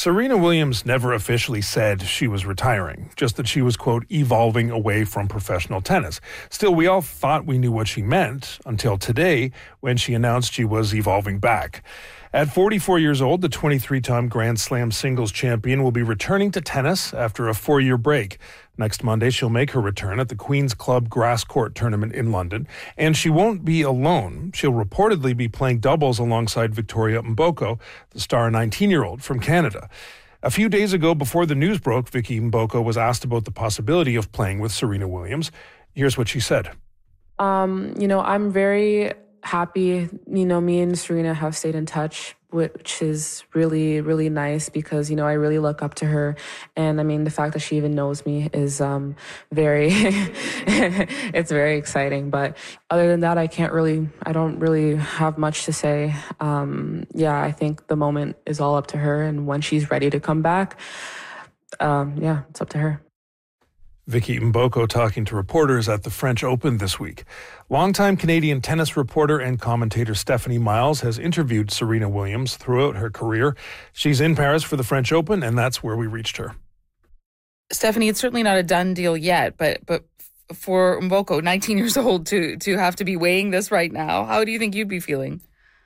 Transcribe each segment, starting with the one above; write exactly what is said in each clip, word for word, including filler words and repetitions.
Serena Williams never officially said she was retiring, just that she was, quote, evolving away from professional tennis. Still, we all thought we knew what she meant until today when she announced she was evolving back. At forty-four years old, the twenty-three-time Grand Slam singles champion will be returning to tennis after a four-year break. Next Monday, she'll make her return at the Queen's Club Grass Court Tournament in London. And she won't be alone. She'll reportedly be playing doubles alongside Victoria Mboko, the star nineteen-year-old from Canada. A few days ago, before the news broke, Vicky Mboko was asked about the possibility of playing with Serena Williams. Here's what she said. Um, you know, I'm very happy. You know, me and Serena have stayed in touch, which is really, really nice because, you know, I really look up to her. And I mean, the fact that she even knows me is um, very, it's very exciting. But other than that, I can't really, I don't really have much to say. Um, yeah, I think the moment is all up to her. And when she's ready to come back, um, yeah, it's up to her. Vicky Mboko talking to reporters at the French Open this week. Longtime Canadian tennis reporter and commentator Stephanie Miles has interviewed Serena Williams throughout her career. She's in Paris for the French Open, and that's where we reached her. Stephanie, it's certainly not a done deal yet, but but for Mboko, nineteen years old, to to have to be weighing this right now, how do you think you'd be feeling?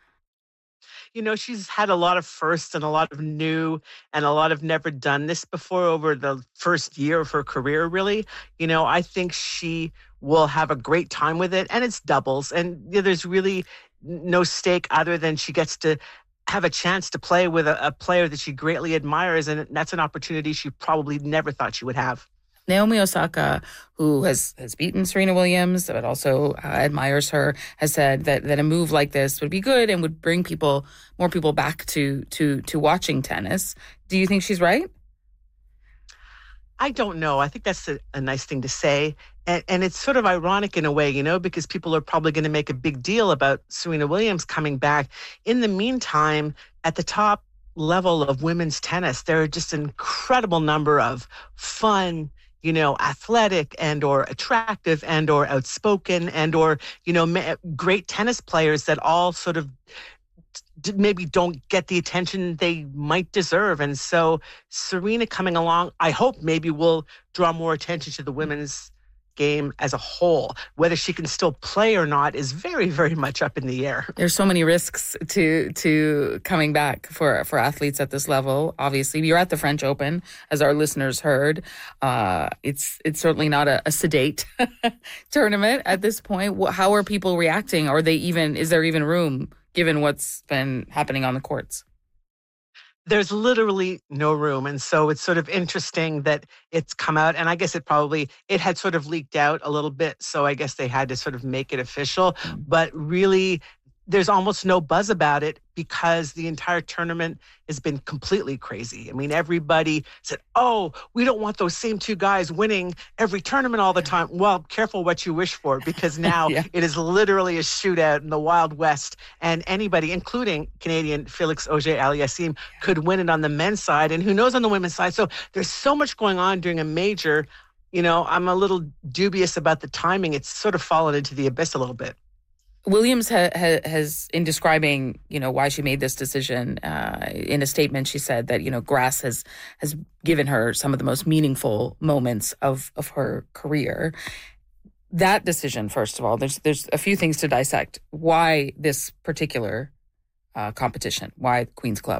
You know, she's had a lot of firsts and a lot of new and a lot of never done this before over the first year of her career, really. You know, I think she will have a great time with it. And it's doubles. And you know, there's really no stake other than she gets to have a chance to play with a, a player that she greatly admires. And that's an opportunity she probably never thought she would have. Naomi Osaka, who has, has beaten Serena Williams, but also uh, admires her, has said that, that a move like this would be good and would bring people, more people back to to to watching tennis. Do you think she's right? I don't know. I think that's a, a nice thing to say. And, and it's sort of ironic in a way, you know, because people are probably going to make a big deal about Serena Williams coming back. In the meantime, at the top level of women's tennis, there are just an incredible number of fun, you know, athletic and or attractive and or outspoken and or, you know, ma- great tennis players that all sort of d- maybe don't get the attention they might deserve. And so Serena coming along, I hope maybe will draw more attention to the women's game as a whole. Whether she can still play or not is very, very much up in the air. There's so many risks to to coming back for, for athletes at this level. Obviously, you're at the French Open, as our listeners heard. Uh, it's it's certainly not a, a sedate tournament at this point. How are people reacting? Are they even? Is there even room given what's been happening on the courts? There's literally no room. And so it's sort of interesting that it's come out. And I guess it probably, it had sort of leaked out a little bit. So I guess they had to sort of make it official. But really, there's almost no buzz about it because the entire tournament has been completely crazy. I mean, everybody said, oh, we don't want those same two guys winning every tournament all the time. Well, careful what you wish for, because now yeah. it is literally a shootout in the Wild West. And anybody, including Canadian Felix Auger-Aliassime, could win it on the men's side. And who knows on the women's side? So there's so much going on during a major. You know, I'm a little dubious about the timing. It's sort of fallen into the abyss a little bit. Williams ha, ha, has, in describing, you know, why she made this decision, uh, in a statement, she said that, you know, grass has has given her some of the most meaningful moments of, of her career. That decision, first of all, there's there's a few things to dissect. Why this particular uh, competition? Why Queen's Club?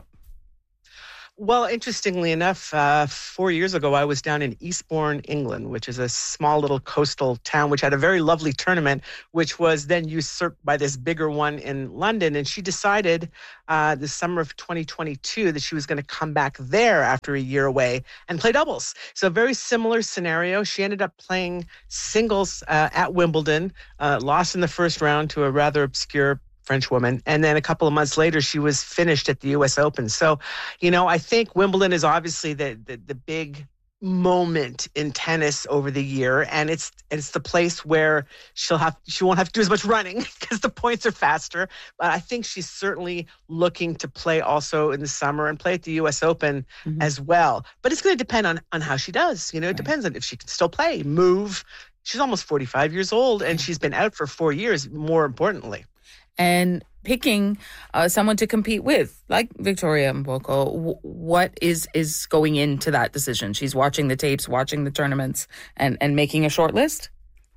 Well, interestingly enough, uh, four years ago, I was down in Eastbourne, England, which is a small little coastal town, which had a very lovely tournament, which was then usurped by this bigger one in London. And she decided uh, the summer of twenty twenty-two that she was going to come back there after a year away and play doubles. So a very similar scenario. She ended up playing singles uh, at Wimbledon, uh, lost in the first round to a rather obscure French woman. And then a couple of months later, she was finished at the U S Open. So, you know, I think Wimbledon is obviously the the, the big moment in tennis over the year. And it's it's the place where she'll have she won't have to do as much running because the points are faster. But I think she's certainly looking to play also in the summer and play at the U S Open mm-hmm. as well. But it's going to depend on, on how she does. You know, it right. depends on if she can still play, move. She's almost forty-five years old and she's been out for four years, more importantly. And picking uh, someone to compete with, like Victoria Mboko. W- what is is going into that decision? She's watching the tapes, watching the tournaments, and, and making a short list?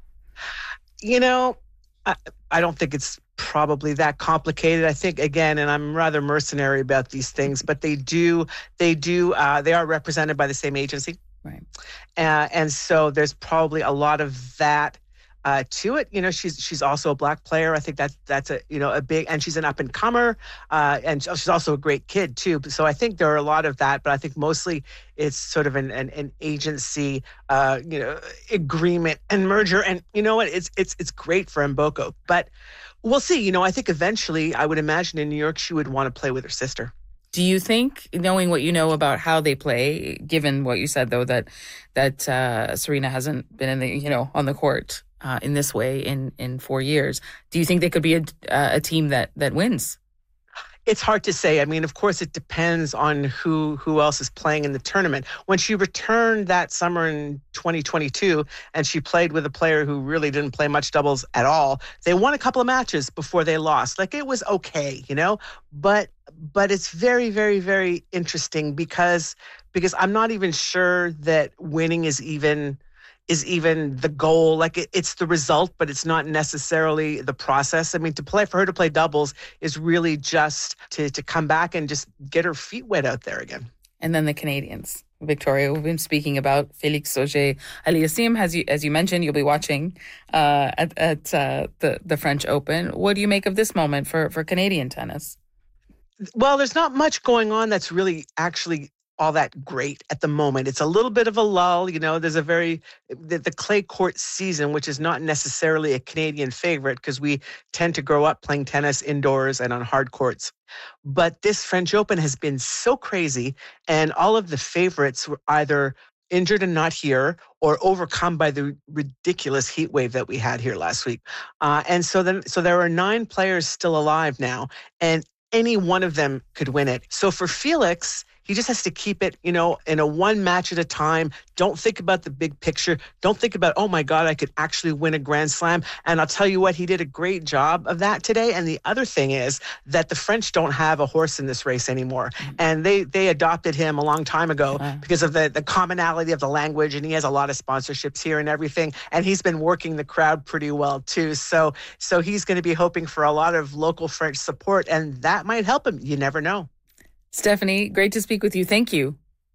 You know, I, I don't think it's probably that complicated. I think, again, and I'm rather mercenary about these things, but they do, they do, uh, they are represented by the same agency. Right. Uh, and so there's probably a lot of that uh, to it. You know, she's she's also a Black player. I think that's that's a you know a big, and she's an up and comer, uh, and she's also a great kid too. So I think there are a lot of that, but I think mostly it's sort of an an, an agency, uh, you know, agreement and merger. And you know what? It's it's it's great for Mboko, but we'll see. You know, I think eventually, I would imagine in New York, she would want to play with her sister. Do you think, knowing what you know about how they play, given what you said though, that that uh, Serena hasn't been in the you know on the court uh, in this way in, in four years, do you think they could be a, a team that that wins? It's hard to say. I mean, of course, it depends on who who else is playing in the tournament. When she returned that summer in twenty twenty-two and she played with a player who really didn't play much doubles at all, they won a couple of matches before they lost. Like, it was okay, you know, but but it's very, very, very interesting because because I'm not even sure that winning is even is even the goal. Like, it, it's the result, but it's not necessarily the process. I mean, to play for her to play doubles is really just to to come back and just get her feet wet out there again. And then the Canadians. Victoria, we've been speaking about Félix Auger-Aliassime. As you as you mentioned, you'll be watching uh, at, at uh, the, the French Open. What do you make of this moment for, for Canadian tennis? Well, there's not much going on that's really actually all that great at the moment. It's a little bit of a lull. You know, there's a very, the, the clay court season, which is not necessarily a Canadian favorite because we tend to grow up playing tennis indoors and on hard courts. But this French Open has been so crazy, and all of the favorites were either injured and not here or overcome by the ridiculous heat wave that we had here last week. Uh, and so then, so there are nine players still alive now, and any one of them could win it. So for Felix, he just has to keep it, you know, in a one match at a time. Don't think about the big picture. Don't think about, oh my God, I could actually win a Grand Slam. And I'll tell you what, he did a great job of that today. And the other thing is that the French don't have a horse in this race anymore. And they they adopted him a long time ago because of the, the commonality of the language. And he has a lot of sponsorships here and everything. And he's been working the crowd pretty well too. So, so he's going to be hoping for a lot of local French support. And that might help him. You never know. Stephanie, great to speak with you. Thank you.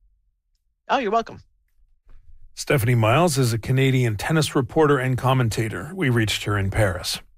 Oh, you're welcome. Stephanie Miles is a Canadian tennis reporter and commentator. We reached her in Paris.